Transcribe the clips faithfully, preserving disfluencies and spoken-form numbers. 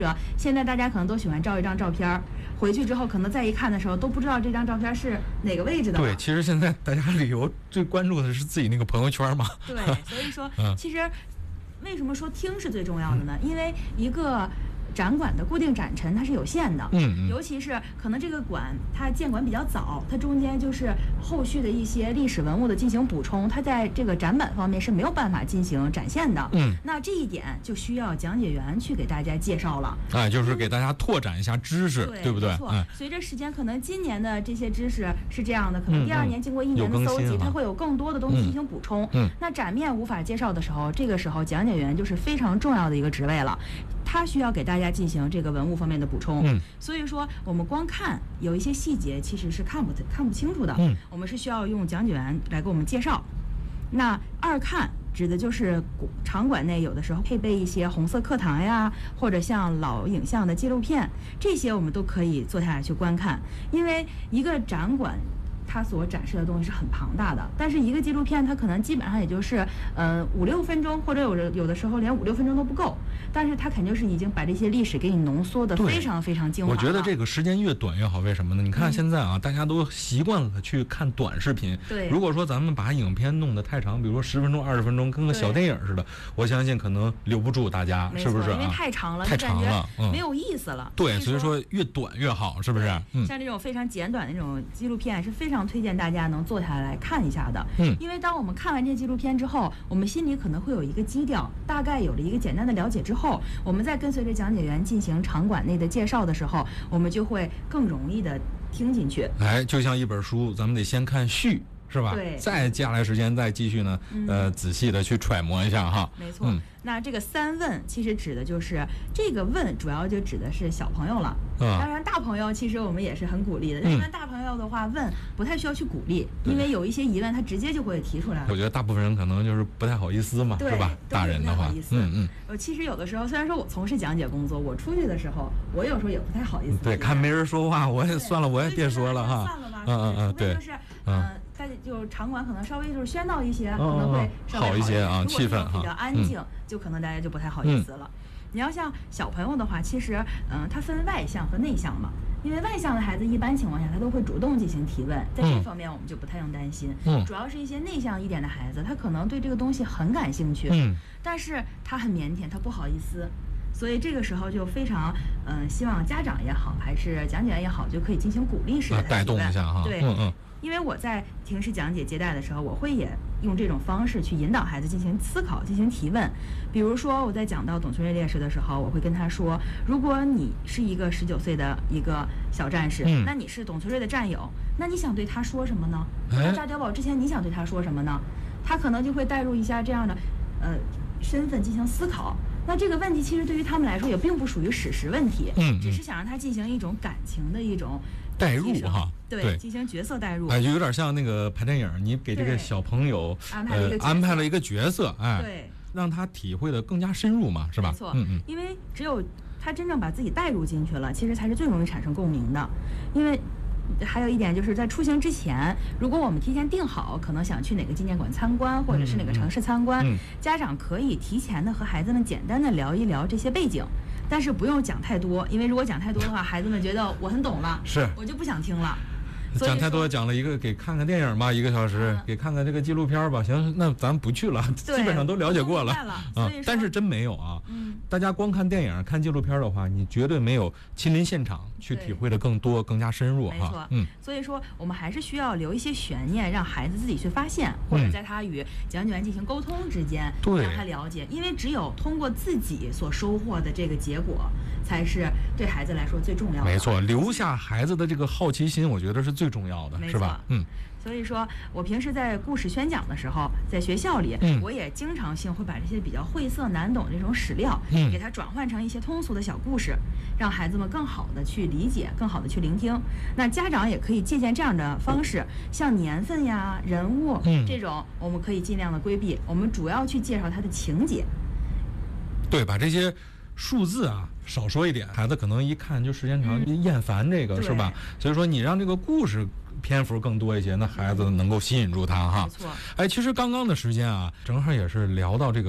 现在大家可能都喜欢照一张照片，回去之后可能再一看的时候都不知道这张照片是哪个位置的。 对，其实现在大家旅游最关注的是自己那个朋友圈嘛。 对，所以说， 嗯、 其实为什么说听是最重要的呢？因为一个展馆的固定展陈它是有限的， 嗯嗯， 尤其是可能这个馆它建馆比较早，它中间就是后续的一些历史文物的进行补充，它在这个展板方面是没有办法进行展现的， 嗯， 那这一点就需要讲解员去给大家介绍了， 哎，就是给大家拓展一下知识， 对， 对不对？ 没错， 嗯， 随着时间，可能今年的这些知识是这样的，可能第二年经过一年的搜集， 嗯嗯、 它会有更多的东西进行补充。 嗯， 那展面无法介绍的时候，这个时候讲解员就是非常重要的一个职位了。他需要给大家进行这个文物方面的补充， 嗯， 所以说我们光看有一些细节其实是看不看不清楚的， 嗯， 我们是需要用讲解员来给我们介绍。那二看指的就是场馆内有的时候配备一些红色课堂呀，或者像老影像的纪录片，这些我们都可以坐下来去观看，因为一个展馆它所展示的东西是很庞大的，但是一个纪录片它可能基本上也就是呃五六分钟，或者有的有的时候连五六分钟都不够，但是它肯定是已经把这些历史给你浓缩的非常非常精华了。 我觉得这个时间越短越好，为什么呢？你看现在啊，嗯、大家都习惯了去看短视频。 对， 如果说咱们把影片弄得太长，比如说十分钟、二十分钟，跟个小电影似的，我相信可能留不住大家，是不是、啊？ 因为太长了， 太长了， 嗯，没有意思了。 对，所以说越短越好，是不是？ 嗯，像这种非常简短的那种纪录片，是非常推荐大家能坐下来看一下的。 嗯， 因为当我们看完这纪录片之后，我们心里可能会有一个基调，大概有了一个简单的了解之后，我们再跟随着讲解员进行场馆内的介绍的时候，我们就会更容易的听进去。 哎，就像一本书，咱们得先看序，是吧？ 对。 再接下来时间再继续呢，嗯、呃，仔细的去揣摩一下哈。 没错。嗯、那这个三问其实指的就是这个问，主要就指的是小朋友了。嗯。当然，大朋友其实我们也是很鼓励的。一般大朋友的话，问不太需要去鼓励，因为有一些疑问，他直接就会提出来了。 我觉得大部分人可能就是不太好意思嘛，是吧？大人的话，嗯嗯。 呃，其实有的时候，虽然说我从事讲解工作，我出去的时候，我有时候也不太好意思。 对，看没人说话，我也算了，我也别说了哈。 算了吧。 嗯嗯嗯，对。 就是嗯，大家就场馆可能稍微就是喧闹一些，可能会稍微好一些啊，气氛比较安静，就可能大家就不太好意思了。你要像小朋友的话，其实嗯，它分外向和内向嘛。因为外向的孩子一般情况下他都会主动进行提问，在这方面我们就不太用担心。嗯，主要是一些内向一点的孩子，他可能对这个东西很感兴趣，嗯，但是他很腼腆，他不好意思，所以这个时候就非常嗯、呃，希望家长也好，还是讲解员也好，就可以进行鼓励式的带动一下哈。 对， 嗯嗯。 因为我在平时讲解接待的时候，我会也用这种方式去引导孩子进行思考、进行提问。比如说，我在讲到董存瑞烈士的时候，我会跟他说：如果你是一个十九岁的一个小战士，嗯、那你是董存瑞的战友，那你想对他说什么呢？在炸碉堡之前，你想对他说什么呢？他可能就会带入一下这样的呃身份进行思考。那这个问题其实对于他们来说也并不属于史实问题，嗯，只是想让他进行一种感情的一种代入哈， 对， 对， 进行角色代入， 哎，就有点像那个拍电影，你给这个小朋友呃安排了一个角色，哎， 对， 让他体会的更加深入嘛，是吧？ 没错， 嗯嗯， 因为只有他真正把自己带入进去了，其实才是最容易产生共鸣的，因为。还有一点就是在出行之前，如果我们提前定好可能想去哪个纪念馆参观，或者是哪个城市参观，嗯嗯、家长可以提前的和孩子们简单的聊一聊这些背景，但是不用讲太多，因为如果讲太多的话，孩子们觉得我很懂了， 是我就不想听了。 讲太多，讲了一个给看看电影吧，一个小时，嗯、给看看这个纪录片吧。行，那咱不去了，基本上都了解过了啊、 嗯。但是真没有啊， 嗯， 大家光看电影、看纪录片的话，你绝对没有亲临现场去体会的更多、更加深入哈。 没错，嗯，所以说我们还是需要留一些悬念，让孩子自己去发现，或者在他与讲解员进行沟通之间， 对、嗯， 让他了解。因为只有通过自己所收获的这个结果，才是对孩子来说最重要的。 没错，留下孩子的这个好奇心，我觉得是最重要的，是吧？嗯， 所以说我平时在故事宣讲的时候，在学校里，嗯，我也经常性会把这些比较晦涩难懂这种史料，嗯，给它转换成一些通俗的小故事，让孩子们更好的去理解，更好的去聆听。那家长也可以借鉴这样的方式，像年份呀、人物，嗯，这种我们可以尽量的规避，我们主要去介绍它的情节。 对，把这些数字啊少说一点，孩子可能一看就时间长、嗯、厌烦这个，是吧？所以说你让这个故事篇幅更多一些，那孩子能够吸引住他哈。 没错。 哎，其实刚刚的时间啊，正好也是聊到这个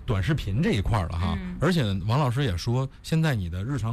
短视频这一块了哈。而且王老师也说，现在你的日常